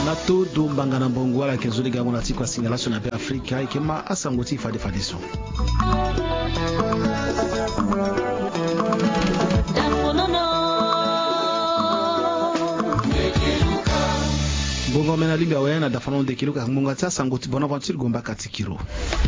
Nato do Bangana Bongo ala kenzoli gango na tikwa singalation na Afrika ikema asangoti fade fadiso. Bongo mena limba wena da fanon de kiluka munga tsa sangoti bonaventure gomba katikiro.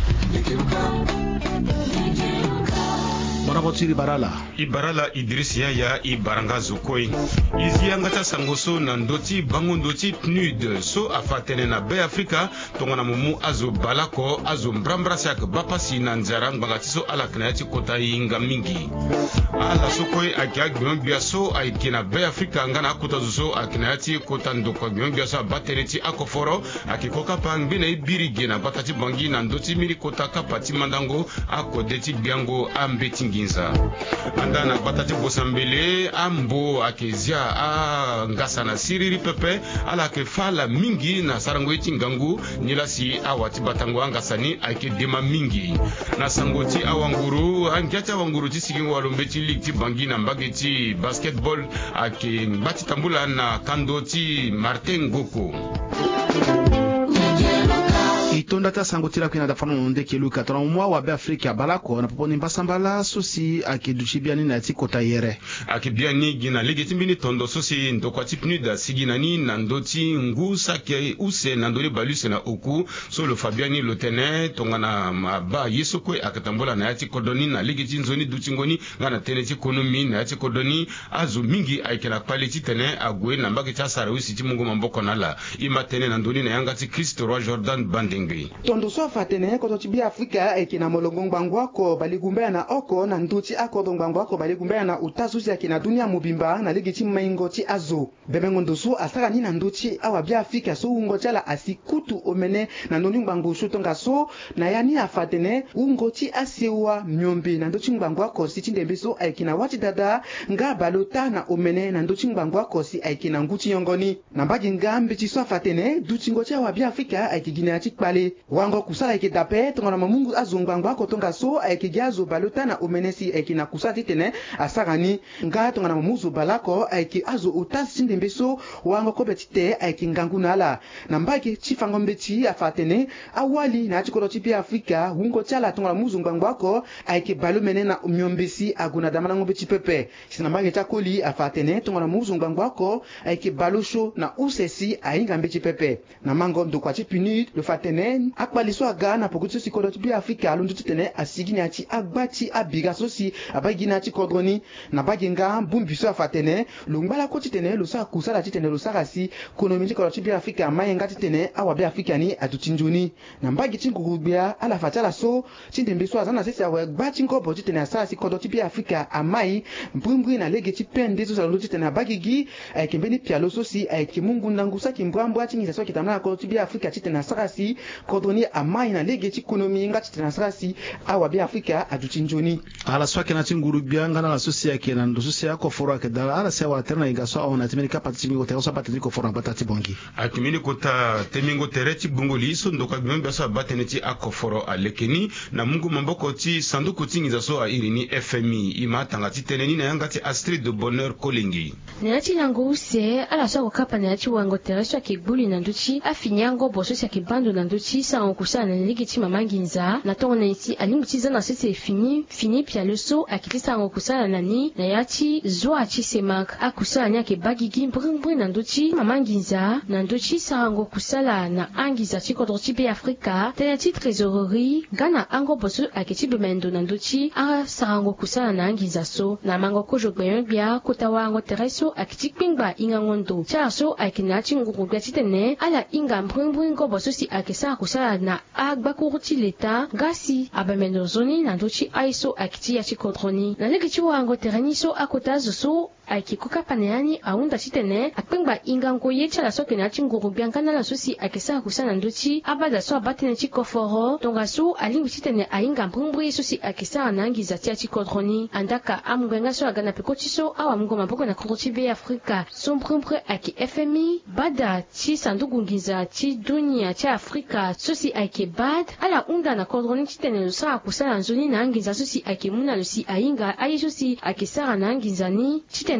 Bonaventure Ibarala Idriss Yaya Ibaranga Zokoi Iziangata Sangoso Nandoti Bangondoti PNUD So afatene na Be Afrika Tongana mumu azo balako azo mbrambrasiak bapasi nanzarang bagatiso ala knayati kota inga mingi ala sokoi akia gbiongbiya so aikina Be Afrika ngana kota zuso aknayati kota ndoko gbiongbiya so batereti akoforo akikoka pangbina ibiri gena batati bangi nandoti miri kota kapati mandango akodeti biango ambeti ginza andana batati bosambele ambo akezia ngasa na siriri pepe ala ke fala mingi na sarango itingangu nilasi awati batango angasani ake dema mingi na sangoti awanguru angiacha wanguru tisikingo walombeti ligti bangi na mbageti basketball ake bati tambula na kandoti Martin Goko Itonda ta sangotila kwina da fano nde keluka tona mwa wa Be Afrika balako na poponi mbasambala sosi akiduchibiani na tikota yere akibiani gina legetimbini tondo sosi ndokwati PNUD siginani nandoti ngusa ke use nandori baluse na oku so le Fabiani lotene tongana maba yesokwe akatambola na yati kodoni na legeti nzoni dutingoni ngana teneti ekonomi na yati kodoni azu mingi aikena kwaliti tene agwe na mbage cha sarawisi timungo mamboko nala imatene nandoni na yangati Christ Roi Jordan Banding tondo so fatene ko to Be Afrika ekina molongo ngwangwako baligumbea na oko na nduti akodo ngwangwako baligumbea na utasusi yakina dunia mubimba na ligiti maingoti azo bebengo ndosu asaka ni na nduti awa Be Afrika so ungochala asikutu omene na ndoni ngwangu tonga so na yani afatene ungoti asewa myombe na nduti ngwangwako sitinde so aikina wati dada nga balota na omene na nduti ngwangwako si aikina nguti yongoni na mbaji ngambe ti so fatene duti ngocha wa Be Afrika aikigina ati wango kusala eke dape tongana mamungu azongwangwa kotonga so eke gazo balota na omenesi eke na kusati tene asagani nga tongana mamuzu balako eke azo utasi ndembeso wango kobetite eke nganguna ala na mbaki chifango mbeti afatene awali na chikolo Be Afrika hungo chala tongana muzu ngwangwako eke balumene na myombesi aguna damana ngombeti pepe sinambaki chakoli afatene tongana muzu ngwangwako eke balosho na usesi ainga mbeti pepe na mango ndokwa PNUD le fatene akbaliso aga na pokutu sikolo Be Afrika alundu tene asigini ati agbati abiga sosi abagina ati kodroni na baginga mbumbiso afatene lungbala ko tene lo sa kusala tene lo sarasi konomi sikolo Be Afrika mayenga tene awa Be Afrika ni atutinjuni na mbagi tingugubia ala fatala so tindembiso azana sisi awe gbati ngobo tene asasi kodo Be Afrika amai mbumbwi na legeti pende so salundu tene abagigi kembeni pialo sosi kimungu ndangusa kimbwambwa tingiza so kitamna ko Be Afrika tene asasi kodoni amai na legeti ekonomi ngati tenasrasi awa Be Afrika aduchinjoni ala swake na tinguru bianga na sosia kena ndo sosia ko foro ke dala ala se wa terna inga so ona timini kapati mingo te so patini ko foro batati bongi akimini kota temingo tereti bungoli so ndo ka bianga so bateneti akoforo alekeni na mungu mamboko ti sanduku tingiza so irini FMI imata ngati teneni na yangati Astrid de Bonheur Kolingi nati nango use ala so ko kapana nati wango tereso akibuli na nduchi afinyango boso sia kibando na nduchi sa onkusa na ligiti mamanginza na tona iti alimutiza na sese fini pia leso akitisa onkusa na ni na yati zwa chi semak akusa nya ke bagigi mbring na nduchi mamanginza na nduchi sa ongo kusala na angiza chi kodrochi Be Afrika tenati trésorerie gana ango boso akiti bemendo na nduchi a sa ongo kusala na angiza so na mango kojo bia kotawa ango tereso akiti pingba ingangondo cha so akinati ngugu gatitene ala inga mbring go boso si akisa kusala na agba kurti leta gasi abamendo zoni na ndochi aiso akiti ya chikodroni na legiti wango terani so akotazo so akikoka paneani aunda chitene akpengba ingango yecha la soke na chinguru biankana la sosi akisa kusana ndochi abada so abatene chikoforo tonga so alingu chitene ainga mbrumbri sosi akisa na angiza tia chikodroni andaka amgwenga so agana pekoti so awa mngoma boko na kurti Be Afrika so mbrumbri aki FMI bada chi sandugu ngiza chi dunia chi Afrika sosi ake bad ala unda na kodroni chitene lo sa kusana nzoni na angiza sosi ake muna lo si ainga ayi sosi ake sara na angiza ni chitene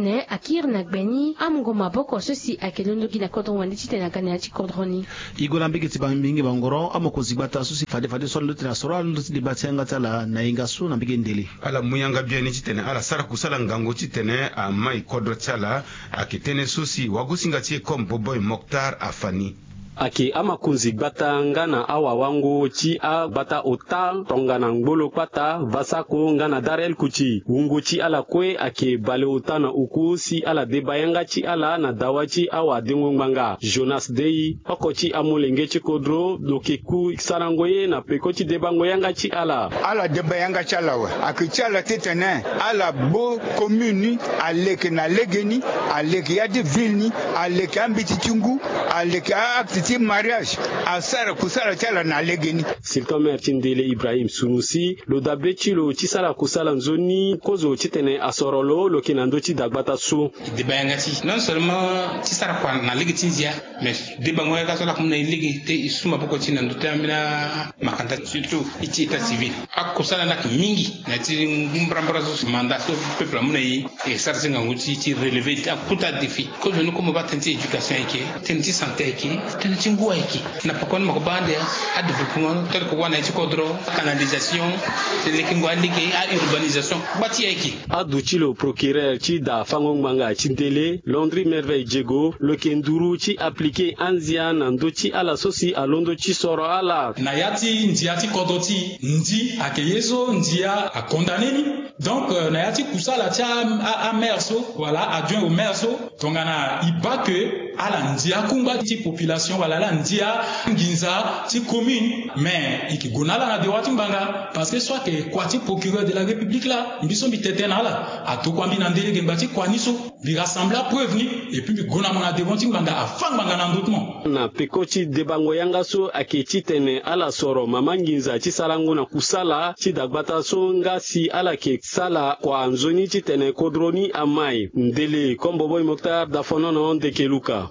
tene akir na gbeni amngoma boko sosi akelondoki na kodron wandi titena kana ci kodroni igora mbiki tibambingi bangoro amokozi bata sosi fade solo tena soro ndo tibatsenga tala na inga su na mbiki ndeli ala muyanga bieni titene ala sara kusala ngango titene a mai kodro chala akitene sosi wagusinga tie kom boboy Mokhtar Afani ake amakunzi bata ngana awa wangu chi a bata ota tongana ngolo pata vasako ngana darel kuchi wungu chi ala kwe ake bale ota na uku si ala debayanga chi ala na dawachi awa dingonganga Jonas Dei oko chi amulenge chi kodro dokeku sarangoye na peko chi debangoyanga chi ala debayanga chala wa akichala tetene ala bo commune aleke na legeni aleke ya de vilni aleke ambiti chungu aleke akti mariage asara kusala chala na legeni Siltomer Tindele Ibrahim Sunusi lo dabechi lo chisala kusala nzoni kozo chitene asorolo lo kinando chi dagbata su debayangati non seulement chisara kwa na legitinzia mais debangoya ka sola kumna legi te isuma boko chinando tamina makanta surtout ichi ta civil akusala na mingi na ti mbrambra so mandat so peuple amuna yi e sarzinga nguti ti relever akuta défi ko je no comme ba tenter éducation yake tenter santé yake chinguwa yake na pakoni makobande a développement tel ko wana ci kodro canalisation c'est lekingwa like a urbanisation bati yake aduchilo procureur ci da fangongmanga cintele Londri Merveille Jego lo kenduru ci appliquer anzia nando ci ala sosi alondo ci soro ala na yati ndiati kodoti ndi akeyeso ndia a condamné donc na yati kusala tia a merso voilà adjoint au merso tongana iba que ala ndia kumba ti population voilà la ndia nginza ti commune mais ikigonala na dewati mbanga parce que soit que kwati procureur de la république là mbiso bitetena la atokwambi na ndele ngati kwaniso bi rassembler preuve ni et puis gona mona devant mbanga afanga na ndotmo na pekochi debango yanga so aketi tene ala soro mama nginza ti salango na kusala ti dagbata so ngasi ala ke sala kwa nzoni ti tene kodroni amai ndele komboboy Mokhtar da fonono ndekeluka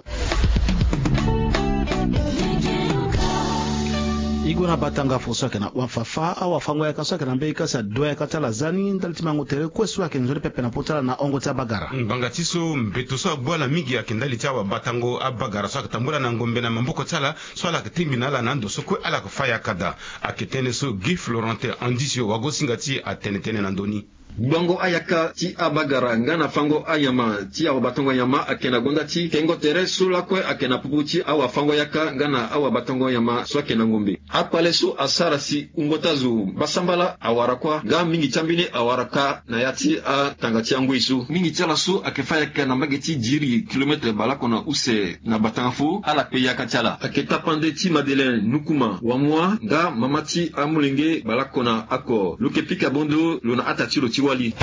igona batanga foso kana wafafa awa fango ya kaso kana mbeka sa doya katala zani ndalitima ngotere kwesu yake nzori pepe na potala na ongo ta bagara mbangatiso mbeto so bwala mingi ya kendali tawa batango abagara so akatambula na ngombe na mamboko tala so ala kitimina ala nando so kwe ala kufaya kada akitene so Guy Florentin Andisio wagosingati atenetene na ndoni Bongo ayaka ti abagara ngana fango ayama ti awa batongo yama akena gonda ti kengo tere sula kwe akena pupu ti awa fango yaka ngana awa batongo yama so akena ngombe apale so asara si ungotazu basambala awara kwa ga mingi chambine awaraka na yati a tangati yangu isu mingi chala so akefaya kana mageti jiri kilometre balako na use na batanfu ala pe yaka chala aketa pande ti Madeleine Nukuma wamwa ga mamati amulenge balako na ako lukepika bondo luna atachiro wali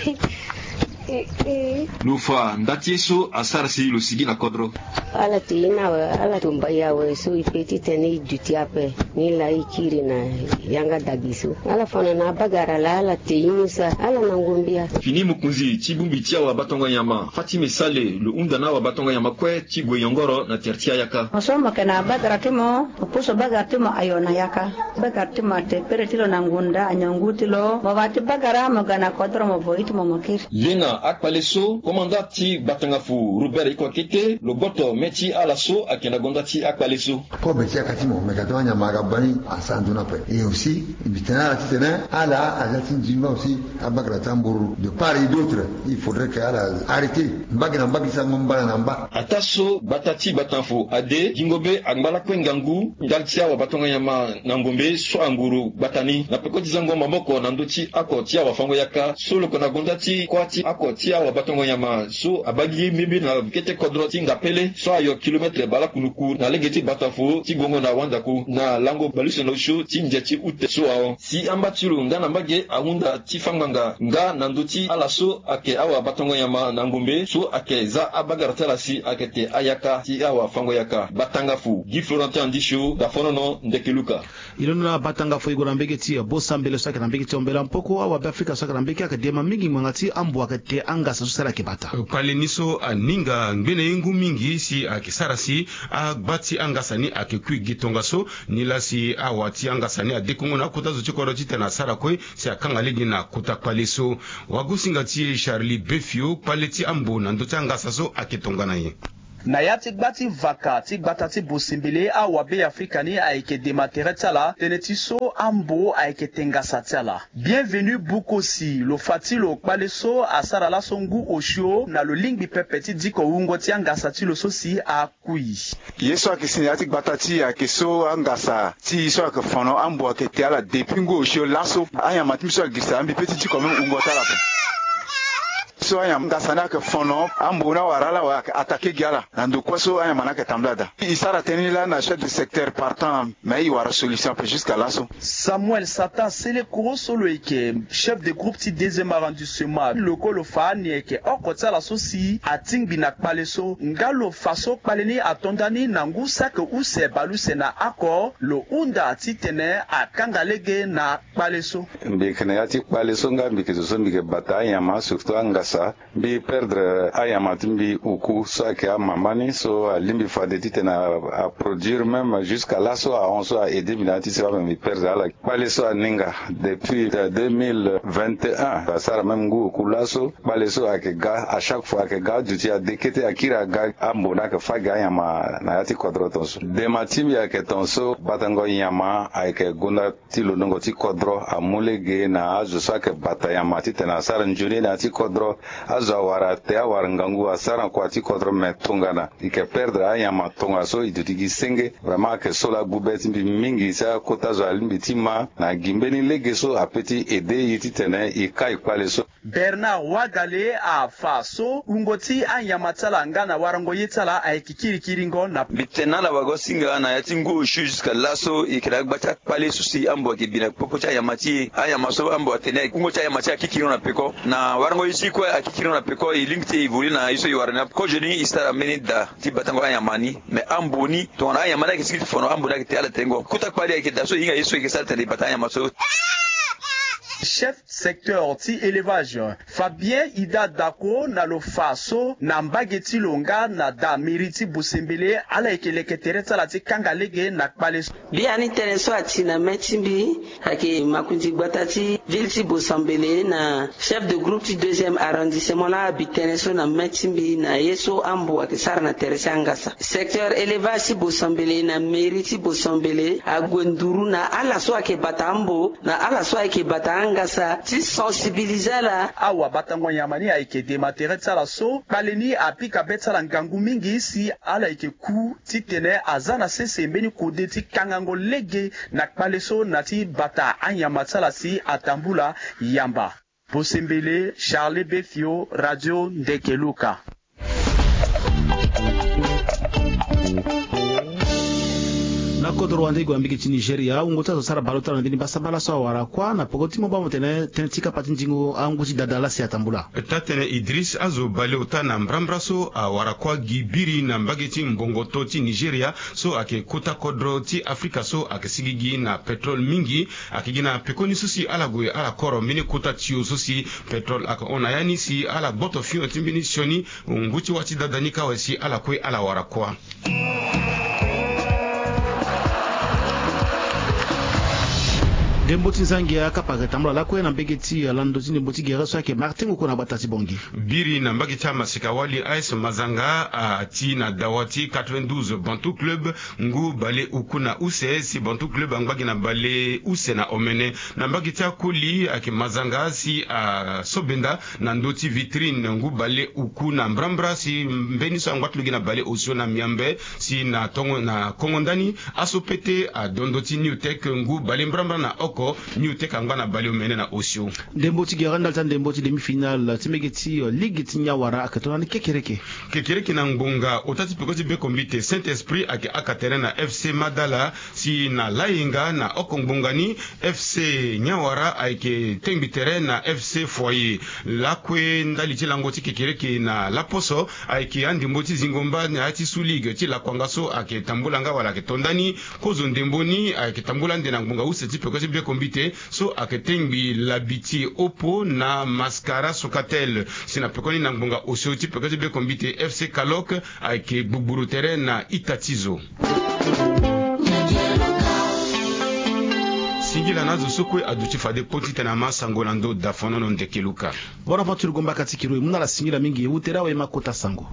Nufa ndati so asarsi lo sigi na kodro ala tina wa ala tumba ya we so ipeti tene duty ape ni la ikiri na yanga dagiso ala fona na bagara la ala teimusa ala nangombia fini mukunzi chibumbi tia wa batonga nyama Fatime Sale lo undana wa batonga nyama kwe chigwe yongoro na tertia yaka masoma kana bagara timo opuso bagara timo ayona yaka bagara timo te peretilo nangunda anyangutilo mabati bagara magana kodro moboiti momokiri yenga akpaleso komandati batangafu Robert Ikwakete lo boto meti ala so akena gondati akpaleso ko beti akatimo megatonya magabani asanduna pe et aussi bitana la titena ala alatin jimba aussi abakra tamburu de part et d'autre il faudrait que ala arrêter mbagina mbagisa ngombana namba ataso batati batanfu ade jingobe agbala kwengangu daltia wa batonga yama nangombe so anguru batani na peko dizango mamoko nanduti akotia wa fango yaka solo kona gondati kwati akotia wa batongo yama so abagi mibi na kete kodroti ngapele so ayo kilometre bala kunuku na legeti batafu ti gongo na wandaku na lango baluso no sho ti njeti ute so awo si ambatiru ngana mbage ahunda ti fanganga nga nanduti ala so ake awa batongo yama nangombe so ake za abagartala si akete ayaka ti awa fango yaka batangafu Guy Florentin Andisho da fonono ndekeluka ilona batangafu igora mbege ti bosambele so ake na mbege ti ombela mpoko awa Afrika so ake na mbege ake dema mingi mwangati ambu ake ke angasa susala ke bata pale niso aninga ngene yengu mingi si akisarasi agbati angasani akekui gitonga so nilasi awati angasani adekongo na kota zuchikoro chitena sara kwe si akanga ligi na kota pale so wagusinga ti Charlie Befio pale ti ambo na ndota angasa so aketonga na ye na ya ti gba ti vaka ti gbata ti bosimbele awa be Afrika ni ayeke dematere ti ala tene ti so ambo ayeke tengasa ti ala. Bienvenue bukosi lo fati lo kpale so asara la so ngu osio na lo lingbi pepe ti diko ungo ti angasa ti lo so si akui. Yeso ayeke sini ya ti gbata ti ayeke so angasa ti so ayeke fono ambo ayeke te ala depuis ngu osio laso ayama ti mi so ayeke girisa ambi pe ti diko mi ungo ti ala pe. So ayam gasana ke fono ambuna warala wa attaquer gala nando kwaso ayam manake tamblada isara tenila na chef de secteur partant mais il y aura solution jusqu'à là so Samuel Satan sele kuro solo eke chef de groupe ti deuxième arrondissement lokolo fa ni eke okota la sosi ating binak paleso ngalo faso paleni atondani nangu sake use baluse na akor lo unda ti tene akangalege na paleso mbikene yati paleso ngambi kizo mbike bataya ma surtout angasa bi perdre ayama timbi uku so ke mamani so limbi fadeti tena a produire même jusqu'à là so on so a aider binati ça va me perdre ala pale so ninga depuis 2021 ça même go kula so pale so akega à chaque fois que ga duti a dekete akira ga ambona ke faga ayama na yati quadro tonso de matim ya ke tonso batango yama ayke gona tilo nongo ti quadro amulege na azo so ke batayama ti tena sara njuni na ti quadro azawara te awar ngangu asara kwa ti kodro metungana ike perdre ayama tonga so idutigi senge vraiment que sola gubet mbi mingi sa kota zo alimbi tima na gimbeni lege so apeti ede yiti tene ikai kwale so Bernard Wagale a faso ungoti ayama tala ngana warango yitala aikikiri kiringo na bitena la wago singa na yatingo jusqu'à laso ikira gbata kwale susi ambo ke bina poko cha yamati ayama so ambo atene kungo cha yamati akikiri na peko na warango yisi kwa akikiri na peko ilingte ivuli na iso yiwarana ko jeni istara menida ti batango ayamani me amboni to na ayamana ke sikiti fono ambo na ke tala tengo kuta kwale ke daso inga iso ke salta de batanya maso chef secteur ti élevage Fabien Ida Dako na lo faso na mbageti longa na da meriti busembele ala ekeleke tereta la ti kangalege na kpale biani tereso ati na metimbi hake makundi gbatati ville ti busembele na chef de groupe ti deuxième arrondissement la biteneso na metimbi na yeso ambo ake sar na teresa angasa secteur élevage ti busembele na meriti busembele agwenduru na ala so ake batambo na ala so ake batanga ngasa ti sensibiliser la awa batango yamani aike dematere tsala so kaleni apika betsala ngangu mingi si ala ike ku ti tene azana sese mbeni kode ti kangango lege na kpaleso na ti bata anyama tsala si atambula yamba Bosembele Charlie Befio Radio Ndekeluka na kodro wande go ambiki ti Nigeria ungota zo sara balota na ndini basabala so wara kwa na pogoti mo ba mo tene tika pati njingo anguti dadala si atambula tatene Idris azo balota na mbrambra so wara kwa gibiri na mbageti mbongoto ti Nigeria so ake kota kodro ti Afrika so ake sigigi na petrol mingi akigina pekoni susi ala goye ala koro mini kota tiyo susi petrol aka onayani si ala boto fio timbini sioni unguti wati dadani kawesi ala kwe ala wara kwa Demboti Zangia kapaka tambula lakwe na mbegeti lando zini mboti geraso yake Martin uko na batati bongi biri na mbagita masikawali AS Mazanga ati na dawati 92 Bantu Club ngu bale uku na use si Bantu Club angbagi na bale use na omene na mbagita kuli ake Mazanga si Sobenda na ndoti vitrine ngu bale uku na mbrambra si mbeni so angwatlugi na bale osio na miambe si na tongo na kongondani asopete dondoti New Tech ngu bale mbrambra na New Tech angana bali omene na osio Demboti geranda tan demboti demi final timegeti ligue tinyawara akatona ni kekereke na ngbonga otati pekoti be kombite Saint Esprit ake akatere na FC Madala si na Lainga na okongbongani FC Nyawara ake tembitere na FC Foyer lakwe ndali ti lango ti kekereke na Laposo ake andemboti zingomba na ati su ligue ti la kwangaso ake tambulanga wala ake tondani kozo ndemboni ake tambula nde na ngbonga use ti pekoti be kombite so aketengbi labiti opo na maskara sokatel sina pekoni na ngbonga osioti pekoti be kombite FC Kalok ake buburu tere na Itatizo. Singila nazo sokwe aduchi fade poti tena masango lando dafono ndekeluka. Bora patu gomba katikiro muna la singila mingi utera we makota sango.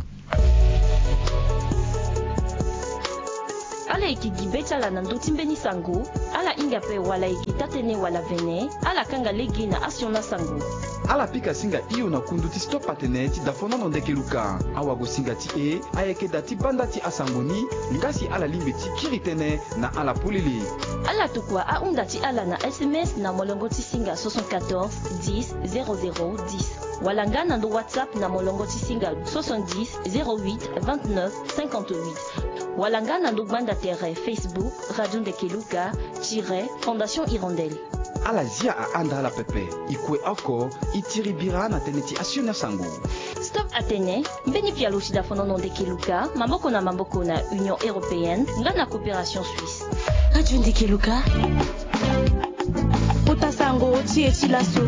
Ala ikigibeta la nandoti mbeni sango, ala ingape wala ikitatene wala vene, ala kanga legi na asiona sango. Ala pika singa iyo na kunduti stop patene ti dafono no ndekeluka. Awa go singa ti ayeke dati banda ti asangoni, ngasi ala limbe ti kiritene na ala pulili. Ala tukwa a unda ti ala na SMS na molongo ti singa 74 10 00 10. Walanga na do WhatsApp na molongo ti singa 70 08 29 58. Walanga na do banda tere Facebook Radio Ndekeluka Fondation Hirondelle. Ala zia a anda ala pepe ikwe ako itiri bira na teneti asiona sango. Stop Atene mbeni pia lushida fonono Ndekeluka mamboko na Union Européenne ngana coopération suisse. Radio Ndekeluka Potasango tieti laso.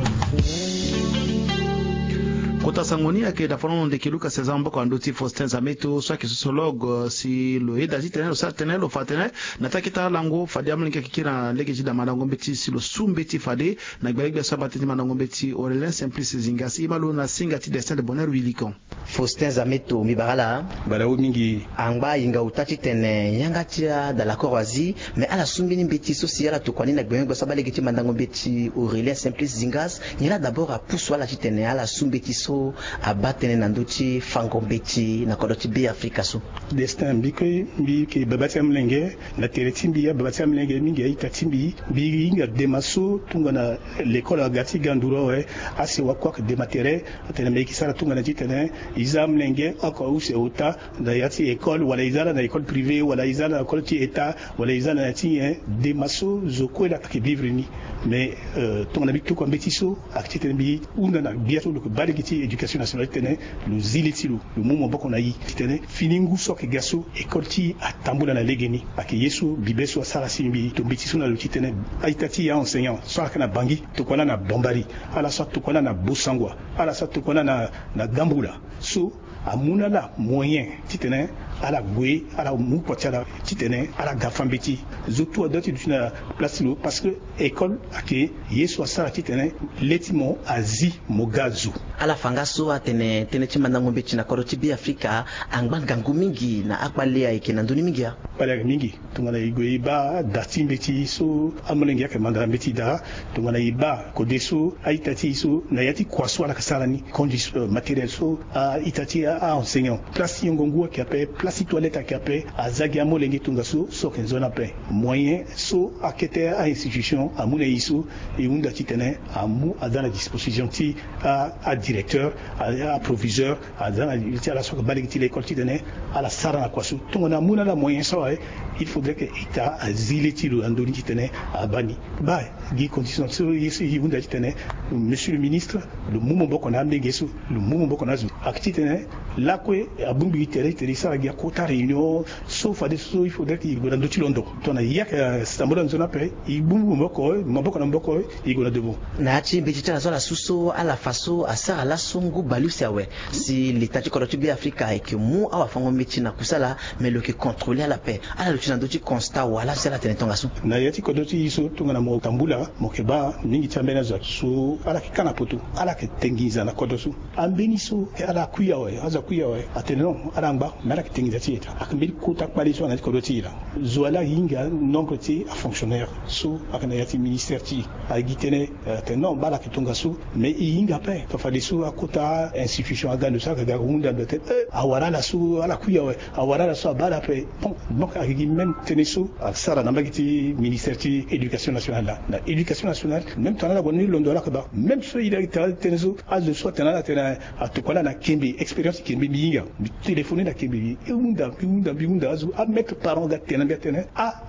Kota sangoni ake dafono Ndekeluka sezambo kwa ndoti Faustin Zameto swaki sociologue si lo eda zitene lo satene lo fatene natakita lango fadi amlinke kikira lege jida madango beti si lo sumbeti fadi na gbegbe sabatiti madango beti Aurélien Simplice Zingasi imalo na singati destin de bonheur wilikon. Faustin Zameto mibarala bala mingi angba inga utati tene yangatia da la Croatie mais ala sumbini beti social to kwani na gbegbe sabalege ti madango beti Aurélien Simplice Zingas nila d'abord a pousso ala titene ala sumbeti so abatene na nduti fangombeti na kodoti bi Afrika so destin bike babati amlenge na teretimbi ya babati amlenge mingi ya itatimbi bi inga demaso tunga na l'école agati ganduro asi wakwa dematere atene meki sara tunga na jitene izam lenge ako use ota da yati école wala izana na école privée wala izana na école ti état wala izana na ti demaso zokwela ke vivre ni mais tunga na bitu ko mbetiso activité bi unda na biato ko baligiti éducation nationale tene le zilitilu le momo boko na yi tene finingu soke gaso école ti atambula na legeni ake yesu bibeso sala simbi to mbetiso na luti tene aitati ya enseignant so akana bangi to kona na bombari ala so to kona na busangwa ala so to kona na gambula so amuna la moyen titene ala gwe ala mu potala titene ala gafambeti zoto adoti duna place lo parce que école ake yesu asala titene letimo azi mogazu ala fangaso atene tene chimanda ngombe china koroti bi Afrika angban gangu mingi na akbalia ikena nduni mingi ya pale mingi tungana igwe ba datimbeti so amulenge yake mandara mbeti da tungana iba kodeso aitati so na yati kwaso ala kasala ni condition matériel so itati a enseignant place yongongu qui appelle place toilette qui appelle azagi amolenge tungaso so kenzona pe moyen so akete a institution amune iso et unda titene amu adana disposition ti a directeur à proviseur à la soque baligiti l'école titene à la sara na kwasu tungona muna la moyen so il faudrait que état aziliti lo andoni titene à bani ba gi condition so yesi unda titene monsieur le ministre le momo boko na mbenge so le momo boko na zu akitene la kwe abumbi tere sara gi akota réunion sauf à des so il faudrait que go ndoti londo tona yaka stambola nzona pe ibumbu maboko na mboko igona debo na chi mbijita zo la suso ala faso asara la songo balusiawe si l'état du côté bi Afrika et que mu awa fango mechi na kusala mais le que contrôler la paix ala le china ndoti constat wala sala tenetonga so na yati ko doti iso tunga na mo tambula mo keba ningi chambena za so ala kikana poto ala ke tengiza na kodosu ambeni so ala kuyawe aza kuyawe ateno ala ngba mara ke tengiza tieta akambili kuta kwali so na ko doti ila zoala hinga nombre ti a fonctionnaire so akana yati ministère ti a gitene ateno bala ke tonga so mais hinga pe fa fadi so akota institution agano sa ga hunda bete awara la so ala kuyawe awara la so bala pe donc agi même teneso sara na bagiti ministère ti éducation nationale la éducation nationale même tana la bonni londo la ba même so il a teneso az so tana la tena atokola na kembe expérience kembe biinga téléphoner na kembe unda azu a mettre parents ga tena a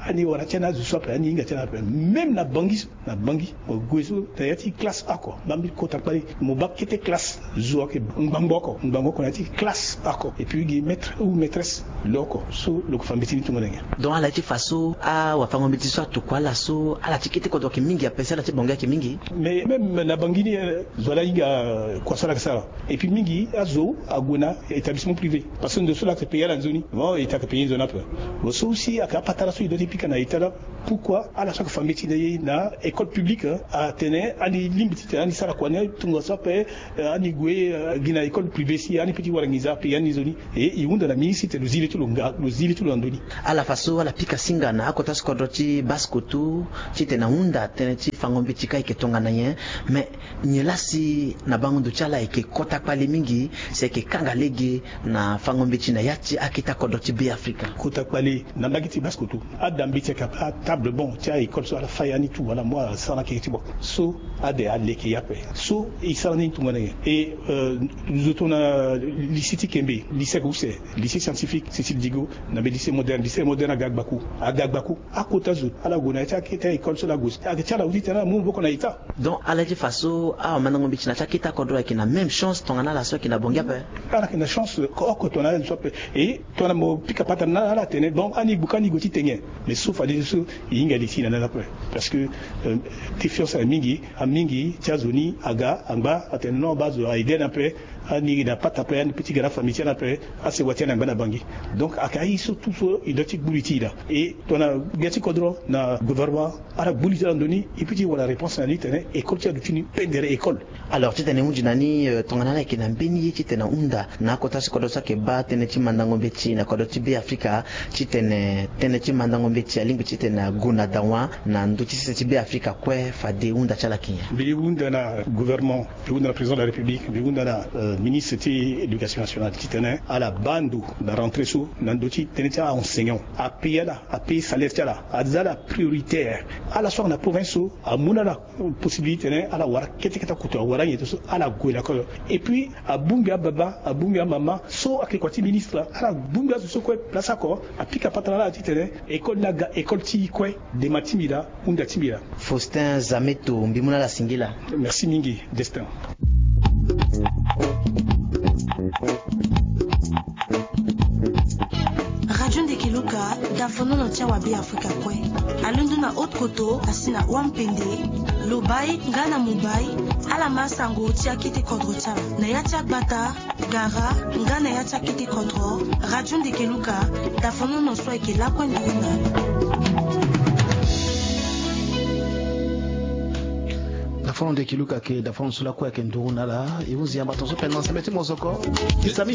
ani wara tena zu sope ani inga tena même na bangi o gozo tayati classe ako bambi kota pali mo bakete classe zo ke mbangoko nati classe ako et puis gi maître ou maîtresse loko so loko fambiti tu ngana donc ala ti faso a wa fango mbiti so to kwa la so ala tikete ko doki mingi apesa la ti bonga ke mingi mais même na bangini zola inga kwa sala kasala et puis mingi azo aguna établissement privé parce que de cela que payer la zone bon et ta payer zone après so aussi aka patara so idoti pika na itala pourquoi ala chaque famille na école publique a tene ani limbiti ani sala kwa ne tungo sape ani gwe gina école privée si ani petit warangiza pe yani zoni et iunda na ministre de zile tu ndoni ala faso ala pika singa na akota skodoti baskotu chite na unda tene chi fangombe chika iketonga na yen mais nyelasi na bango do chala ike kota pale mingi c'est que kangalege na fangombe china yachi akita kodoti be Africa kota pale na magiti baskotu adambi cheka table bon tia école so ala fayani tout voilà moi ça na kiti bon so ade aleki yape so isarani tout ngana et nous autres lycée Kembe lycée Gousse lycée scientifique Cécile Digo na lycée moderne Agagbaku akota zo ala gona tia kita école so la Gousse tia la udita na mu boko na ita donc ala ji faso a manango bichina tia kita kodro ki na même chance tongana la so ki na bonga pe ala ki na chance ko tona so pe et tona mo pika pata na ala tene donc ani bukani goti tenye mais sauf ali so inga liti na na pe parce que défiance à mingi tia zoni aga amba atene no bazo a idée na pe ani na pata pe ani petit gara famille na pe ase watia na ngana bangi donc akai so tout so idoti buliti là et tona gati kodro na gouvernement ara buliti ndoni et puis wala réponse na litene école tia dutini pendere école alors tu tene unji nani tongana la kina mbeni ti tena unda na kota sikodo sa ke ba tene ti mandango beti na kodo ti be Africa ti tene ti mandango beti alingi ti tena guna dawa na nduti ti be Africa kwe fade unda chala kinya bi unda na gouvernement bi unda na président de la république bi unda na ministre de l'éducation nationale ti tene ala bandu na rentrée sous na nduti tene ti enseignant a payer salaire ti ala azala prioritaire ala so na province a muna la possibilité ne ala wara kete kuto wara yeto so ala gola ko et puis a bunga baba a bunga mama so akekwati ministre ala bunga so ko place ko a pika patala la ti tene école ti ko de matimida unda timida Faustin Zameto mbimuna la singila merci mingi destin Radio Ndekeluka dafono no tia wa be Africa kwe alundu na haute koto asina wampende lobai ngana mubai ala masango tia kiti kodro tia na yatia bata gara ngana yatia kiti kodro Radio Ndekeluka dafono no so eke la kwenda dafono Ndekeluka ke dafono sula kwa ke nduruna la iwuzi amba tonso penanse meti mozoko